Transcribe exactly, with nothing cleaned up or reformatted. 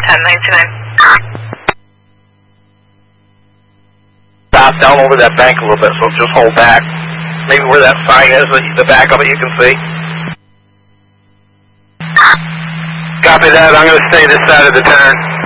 ten ninety-nine. Stop down over that bank a little bit, so just hold back. Maybe where that sign is, the back of it you can see. Copy that, I'm going to stay this side of the turn.